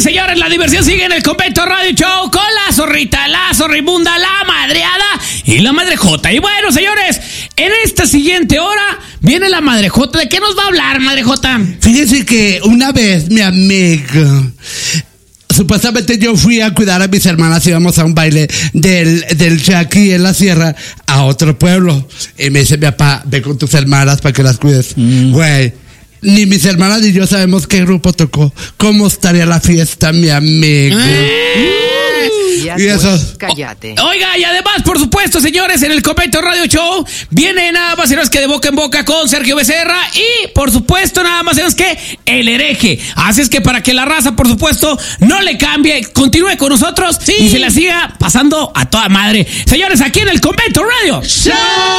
señores, la diversión sigue en el Convento Radio Show con la zorrita, la zorrimunda, la madreada y la madrejota. Y bueno, señores, en esta siguiente hora viene la madrejota. ¿De qué nos va a hablar, madrejota? Fíjense que una vez mi amigo, supuestamente yo fui a cuidar a mis hermanas, íbamos a un baile del Jackie en la sierra a otro pueblo. Y me dice mi papá, ve con tus hermanas para que las cuides. Güey, ni mis hermanas ni yo sabemos qué grupo tocó. ¿Cómo estaría la fiesta, mi amigo? Y eso. Cállate. Oiga, y además, por supuesto, señores, en el Convento Radio Show viene nada más y menos que de boca en boca con Sergio Becerra y, por supuesto, nada más y menos que el hereje. Así es que para que la raza, por supuesto, no le cambie, continúe con nosotros y se la siga pasando a toda madre. Señores, aquí en el Convento Radio Show.